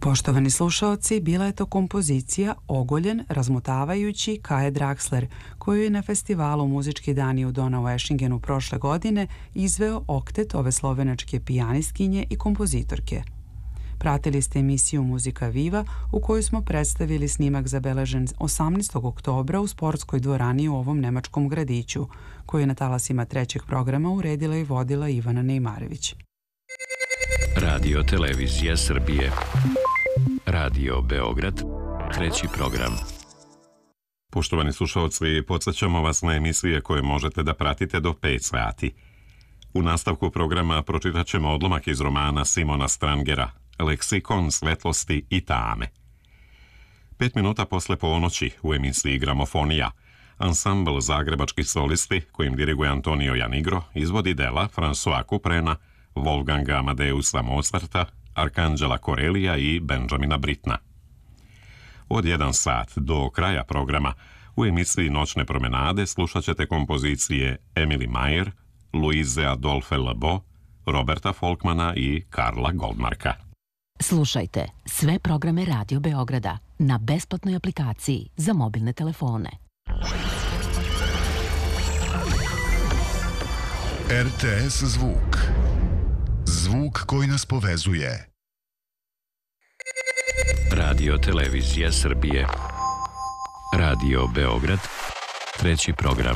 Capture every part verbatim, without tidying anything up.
Poštovani slušaoci, bila je to kompozicija Ogoljen razmotavajući Kaje Draxler, koju je na festivalu Muzički dani u Donaueschingenu prošle godine izveo oktet ove slovenačke pijanistkinje i kompozitorke. Pratili ste emisiju Muzika Viva u kojoj smo predstavili snimak zabeležen osamnaestog oktobra u sportskoj dvorani u ovom nemačkom gradiću, koju je na talasima trećeg programa uredila i vodila Ivana Nejmarević. Radio Televizija Srbije. Radio Beograd, treći program. Poštovani slušalci, podsjećamo vas na emisije koje možete da pratite do pet sati. U nastavku programa pročitat ćemo odlomak iz romana Simona Strangera, Leksikon svetlosti i tame. Pet minuta posle ponoći u emisiji Gramofonija, ansambl Zagrebački solisti, kojim diriguje Antonio Janigro, izvodi dela François Couprena, Wolfganga Amadeusa Mozarta, Arkanđela Korelija i Benjamina Britna. Od jedan sat do kraja programa u emisiji Noćne promenade slušat ćete kompozicije Emily Mayer, Louise Adolphe Lebo, Roberta Folkmana i Karla Goldmarka. Slušajte sve programe Radio Beograda na besplatnoj aplikaciji za mobilne telefone. R T S Zvuk. Zvuk koji nas povezuje. Radio Televizija Srbije. Radio Beograd, treći program.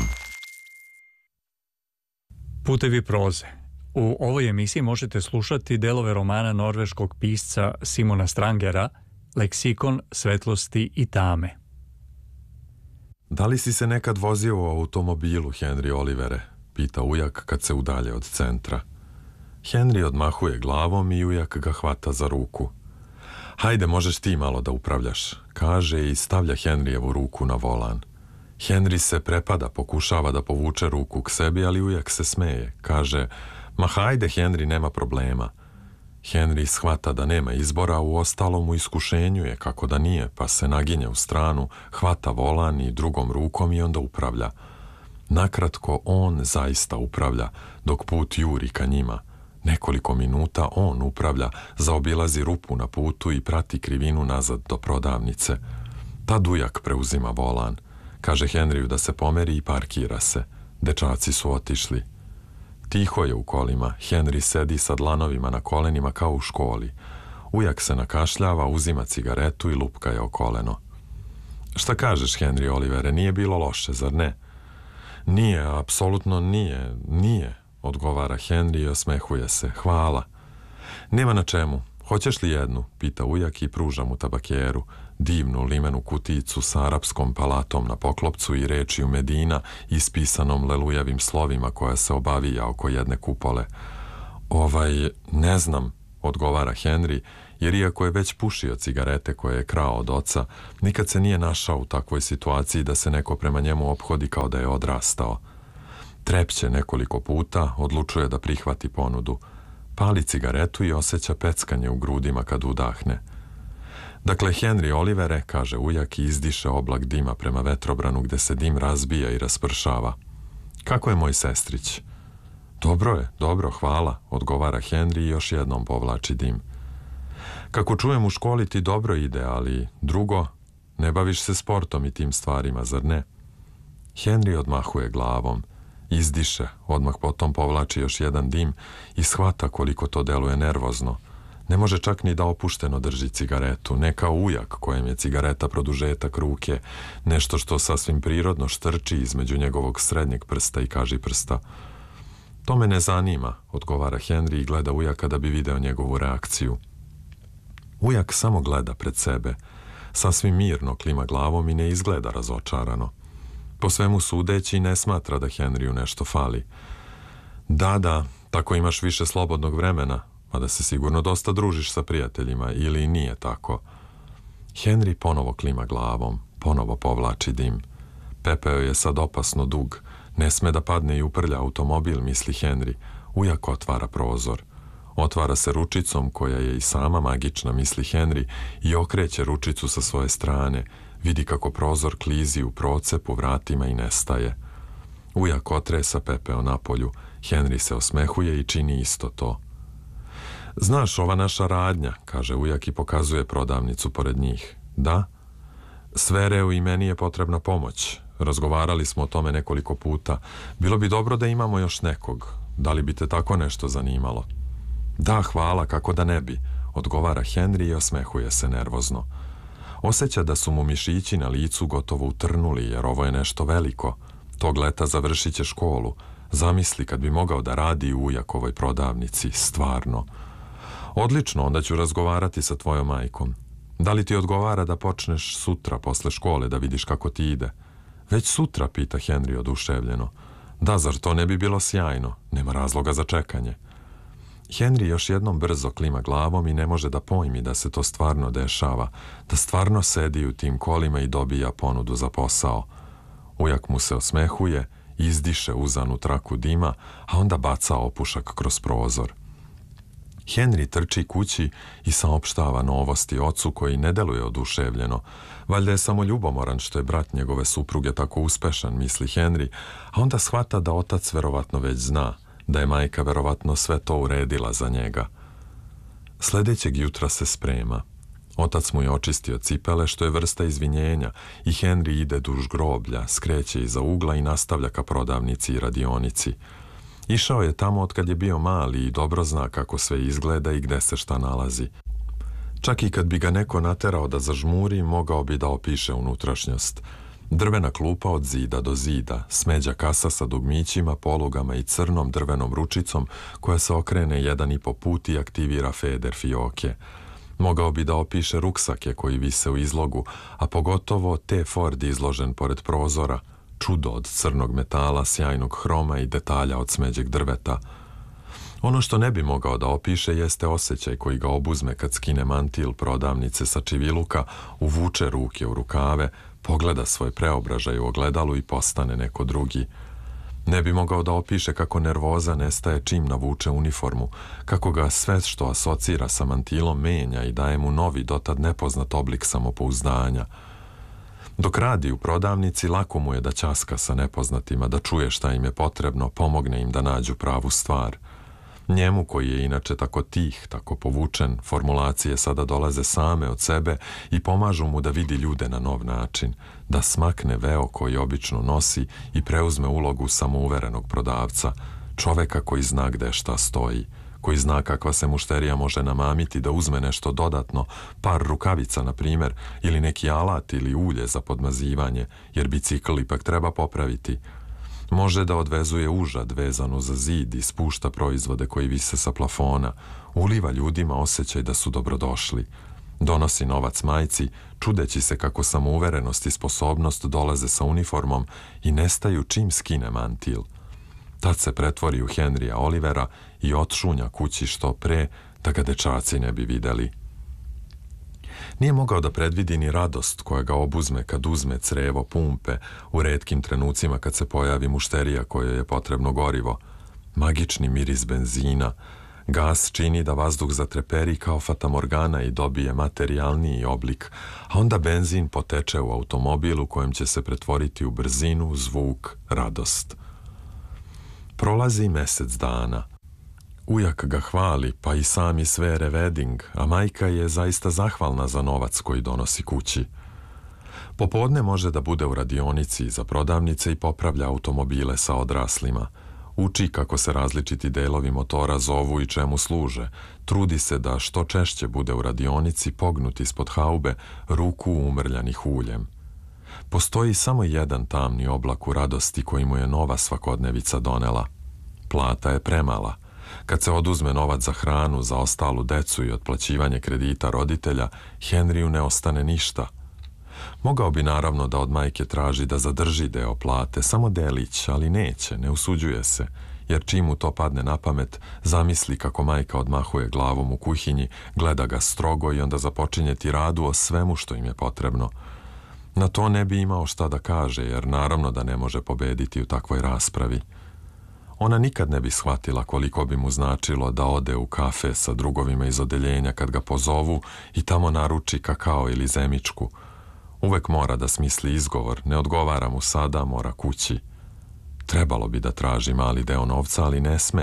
Putevi proze. U ovoj emisiji možete slušati delove romana norveškog pisca Simona Strangera Leksikon svetlosti i tame. Da li si se nekad vozio u automobilu, Henry Olivere? Pita ujak kad se udalje od centra. Henry odmahuje glavom i ujak ga hvata za ruku. Hajde, možeš ti malo da upravljaš, kaže i stavlja Henrijevu ruku na volan. Henry se prepada, pokušava da povuče ruku k sebi, ali ujak se smeje. Kaže, ma hajde Henry, nema problema. Henry shvata da nema izbora, u ostalom u iskušenju je, kako da nije, pa se naginje u stranu, hvata volan i drugom rukom i onda upravlja. Nakratko, on zaista upravlja, dok put juri ka njima. Nekoliko minuta on upravlja, zaobilazi rupu na putu i prati krivinu nazad do prodavnice. Tad ujak preuzima volan. Kaže Henriju da se pomeri i parkira se. Dečaci su otišli. Tiho je u kolima. Henry sedi sa dlanovima na kolenima kao u školi. Ujak se nakašljava, uzima cigaretu i lupka je o koleno. Šta kažeš, Henry Olivere, nije bilo loše, zar ne? Nije, apsolutno nije, nije, odgovara Henry i osmehuje se. Hvala. Nema na čemu. Hoćeš li jednu? Pita ujak i pruža mu tabakeru, divnu limenu kutijicu sa arapskom palatom na poklopcu i rečju Medina ispisanom lelujavim slovima koja se obavija oko jedne kupole. Ovaj, ne znam, odgovara Henry, jer iako je već pušio cigarete koje je krao od oca, nikad se nije našao u takvoj situaciji da se neko prema njemu ophodi kao da je odrastao. Trepće nekoliko puta, odlučuje da prihvati ponudu. Pali cigaretu i osjeća peckanje u grudima kad udahne. Dakle, Henry Olivere, kaže ujak i izdiše oblak dima prema vetrobranu gde se dim razbija i raspršava. Kako je moj sestrić? Dobro je, dobro, hvala, odgovara Henry i još jednom povlači dim. Kako čujem u školi ti dobro ide, ali drugo, ne baviš se sportom i tim stvarima, zar ne? Henry odmahuje glavom, izdiše, odmah potom povlači još jedan dim i shvata koliko to deluje nervozno. Ne može čak ni da opušteno drži cigaretu, ne kao ujak kojem je cigareta produžetak ruke, nešto što sasvim prirodno štrči između njegovog srednjeg prsta i kaži prsta. To me ne zanima, odgovara Henry i gleda ujaka da bi video njegovu reakciju. Ujak samo gleda pred sebe, sasvim mirno klima glavom i ne izgleda razočarano. Po svemu sudeći ne smatra da Henryu nešto fali. Da, da, tako imaš više slobodnog vremena, a da se sigurno dosta družiš sa prijateljima, ili nije tako. Henry ponovo klima glavom, ponovo povlači dim. Pepeo je sad opasno dug, ne sme da padne i uprlja automobil, misli Henry. Ujak otvara prozor. Otvara se ručicom koja je i sama magična, misli Henry, i okreće ručicu sa svoje strane. Vidi kako prozor klizi u procep u vratima i nestaje. Ujak otresa pepeo napolju. Henry se osmehuje i čini isto to. Znaš, ova naša radnja, kaže ujak i pokazuje prodavnicu pored njih. Da? Svereu i meni je potrebna pomoć. Razgovarali smo o tome nekoliko puta. Bilo bi dobro da imamo još nekog. Da li bi te tako nešto zanimalo? Da, hvala, kako da ne bi, odgovara Henry i osmehuje se nervozno. Osjeća da su mu mišići na licu gotovo utrnuli, jer ovo je nešto veliko. Tog leta završit će školu. Zamisli kad bi mogao da radi u ujakovoj prodavnici, stvarno. Odlično, onda ću razgovarati sa tvojom majkom. Da li ti odgovara da počneš sutra posle škole da vidiš kako ti ide? Već sutra, pita Henry oduševljeno. Da, zar to ne bi bilo sjajno? Nema razloga za čekanje. Henry još jednom brzo klima glavom i ne može da pojmi da se to stvarno dešava, da stvarno sedi u tim kolima i dobija ponudu za posao. Ujak mu se osmehuje, izdiše uzanu traku dima, a onda baca opušak kroz prozor. Henry trči kući i saopštava novosti ocu koji ne deluje oduševljeno. Valjda je samo ljubomoran što je brat njegove supruge tako uspešan, misli Henry, a onda shvata da otac verovatno već zna, da je majka verovatno sve to uredila za njega. Sljedećeg jutra se sprema. Otac mu je očistio cipele, što je vrsta izvinjenja, i Henry ide duž groblja, skreće iza ugla i nastavlja ka prodavnici i radionici. Išao je tamo otkad je bio mali i dobro zna kako sve izgleda i gde se šta nalazi. Čak i kad bi ga neko naterao da zažmuri, mogao bi da opiše unutrašnjost. Drvena klupa od zida do zida, smeđa kasa sa dugmićima, polugama i crnom drvenom ručicom koja se okrene jedan i po put i aktivira feder fioke. Mogao bi da opiše ruksake koji vise u izlogu, a pogotovo T Ford izložen pored prozora, čudo od crnog metala, sjajnog hroma i detalja od smeđeg drveta. Ono što ne bi mogao da opiše jeste osjećaj koji ga obuzme kad skine mantil prodavnice sa čiviluka, uvuče ruke u rukave, pogleda svoj preobražaj u ogledalu i postane neko drugi. Ne bi mogao da opiše kako nervoza nestaje čim navuče uniformu, kako ga sve što asocira sa mantilom menja i daje mu novi, dotad nepoznat oblik samopouzdanja. Dok radi u prodavnici, lako mu je da ćaska sa nepoznatima, da čuje šta im je potrebno, pomogne im da nađu pravu stvar. Njemu, koji je inače tako tih, tako povučen, formulacije sada dolaze same od sebe i pomažu mu da vidi ljude na nov način, da smakne veo koji obično nosi i preuzme ulogu samouverenog prodavca, čoveka koji zna gde šta stoji, koji zna kakva se mušterija može namamiti da uzme nešto dodatno, par rukavica, na primjer, ili neki alat ili ulje za podmazivanje, jer bicikl ipak treba popraviti. Može da odvezuje užad vezanu za zid i spušta proizvode koji vise sa plafona, uliva ljudima osjećaj da su dobrodošli. Donosi novac majci, čudeći se kako samouverenost i sposobnost dolaze sa uniformom i nestaju čim skine mantil. Tad se pretvori u Henrya Olivera i otšunja kući što pre, da ga dečaci ne bi videli. Nije mogao da predvidi ni radost koja ga obuzme kad uzme crevo pumpe u retkim trenucima kad se pojavi mušterija kojoj je potrebno gorivo. Magični miris benzina. Gas čini da vazduh zatreperi kao fatamorgana i dobije materijalniji oblik, a onda benzin poteče u automobil u kojem će se pretvoriti u brzinu, zvuk, radost. Prolazi mesec dana. Ujak ga hvali, pa i sami Svere Veding, a majka je zaista zahvalna za novac koji donosi kući. Popodne može da bude u radionici za prodavnice i popravlja automobile sa odraslima. Uči kako se različiti delovi motora zovu i čemu služe. Trudi se da što češće bude u radionici pognut ispod haube, ruku umrljanih uljem. Postoji samo jedan tamni oblak u radosti koji mu je nova svakodnevica donela. Plata je premala. Kad se oduzme novac za hranu, za ostalu decu i otplaćivanje kredita roditelja, Henryu ne ostane ništa. Mogao bi naravno da od majke traži da zadrži deo plate, samo delić, ali neće, ne usuđuje se, jer čim mu to padne na pamet, zamisli kako majka odmahuje glavom u kuhinji, gleda ga strogo i onda započinje tiradu o svemu što im je potrebno. Na to ne bi imao šta da kaže, jer naravno da ne može pobediti u takvoj raspravi. Ona nikad ne bi shvatila koliko bi mu značilo da ode u kafe sa drugovima iz odeljenja kad ga pozovu i tamo naruči kakao ili zemičku. Uvek mora da smisli izgovor, ne odgovara mu sada, mora kući. Trebalo bi da traži mali deo novca, ali ne sme.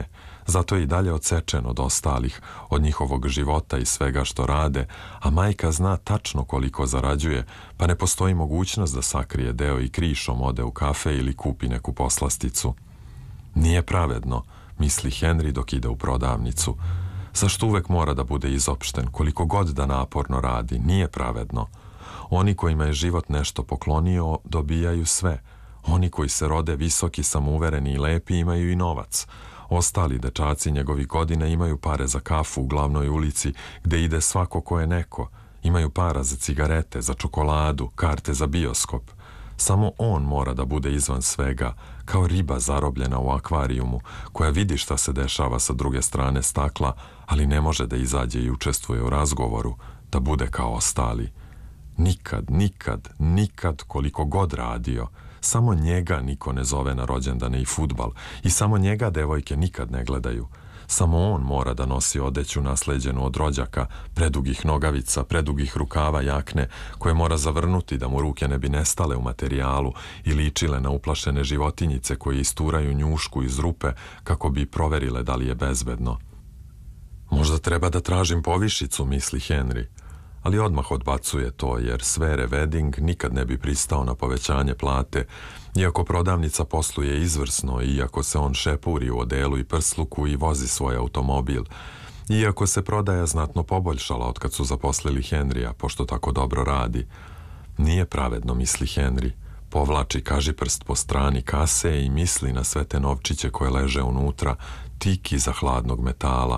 Zato je i dalje odsečen od ostalih, od njihovog života i svega što rade, a majka zna tačno koliko zarađuje, pa ne postoji mogućnost da sakrije deo i krišom ode u kafe ili kupi neku poslasticu. Nije pravedno, misli Henry dok ide u prodavnicu. Zašto uvek mora da bude izopšten, koliko god da naporno radi, nije pravedno. Oni kojima je život nešto poklonio dobijaju sve. Oni koji se rode visoki, samouvereni i lepi imaju i novac. Ostali dečaci njegovih godina imaju pare za kafu u glavnoj ulici gde ide svako ko je neko. Imaju para za cigarete, za čokoladu, karte za bioskop. Samo on mora da bude izvan svega, kao riba zarobljena u akvarijumu, koja vidi šta se dešava sa druge strane stakla, ali ne može da izađe i učestvuje u razgovoru, da bude kao ostali. Nikad, nikad, nikad, koliko god radio, samo njega niko ne zove na rođendane i fudbal i samo njega devojke nikad ne gledaju. Samo on mora da nosi odeću nasleđenu od rođaka, predugih nogavica, predugih rukava jakne, koje mora zavrnuti da mu ruke ne bi nestale u materijalu i ličile na uplašene životinjice koje isturaju njušku iz rupe kako bi proverile da li je bezbedno. Možda treba da tražim povišicu, misli Henry, ali odmah odbacuje to jer Sverre Wedding nikad ne bi pristao na povećanje plate, iako prodavnica posluje izvrsno, iako se on šepuri u odelu i prsluku i vozi svoj automobil, iako se prodaja znatno poboljšala od kad su zaposlili Henrya, pošto tako dobro radi. Nije pravedno, misli Henry. Povlači kažiprst po strani kase i misli na sve te novčiće koje leže unutra, tik iza hladnog metala.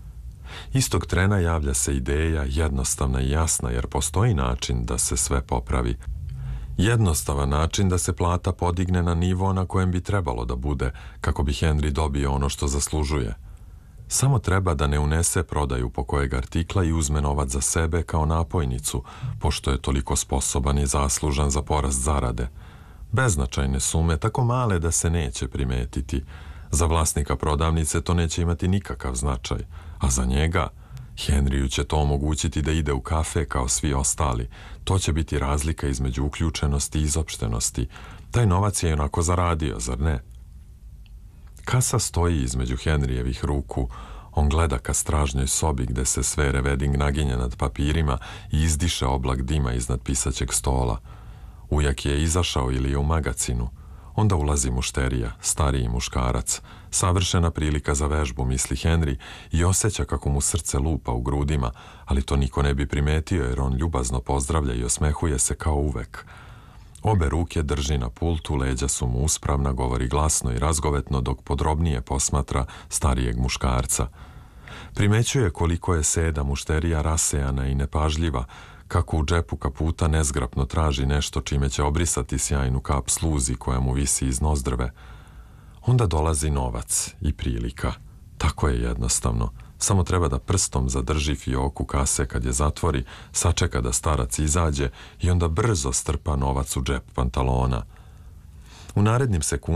Istog trena javlja se ideja, jednostavna i jasna, jer postoji način da se sve popravi. Jednostavan način da se plata podigne na nivo na kojem bi trebalo da bude, kako bi Henry dobio ono što zaslužuje. Samo treba da ne unese prodaju po kojeg artikla i uzme novac za sebe kao napojnicu, pošto je toliko sposoban i zaslužan za porast zarade. Beznačajne sume, tako male da se neće primetiti. Za vlasnika prodavnice to neće imati nikakav značaj, a za njega, Henryu će to omogućiti da ide u kafe kao svi ostali. To će biti razlika između uključenosti i izopštenosti. Taj novac je onako zaradio, zar ne? Kasa stoji između Henryjevih ruku. On gleda ka stražnjoj sobi gde se Sverre Wedding naginje nad papirima i izdiše oblak dima iznad pisaćeg stola. Ujak je izašao ili je u magacinu. Onda ulazi mušterija, stariji muškarac. Savršena prilika za vežbu, misli Henry, i osjeća kako mu srce lupa u grudima, ali to niko ne bi primetio jer on ljubazno pozdravlja i osmehuje se kao uvek. Obe ruke drži na pultu, leđa su mu uspravna, govori glasno i razgovetno dok podrobnije posmatra starijeg muškarca. Primećuje koliko je seda mušterija rasejana i nepažljiva, kako u džepu kaputa nezgrapno traži nešto čime će obrisati sjajnu kap sluzi koja mu visi iz nozdrve. Onda dolazi novac i prilika. Tako je jednostavno. Samo treba da prstom zadrži fioku kase kad je zatvori, sačeka da starac izađe i onda brzo strpa novac u džep pantalona. U narednim sekundama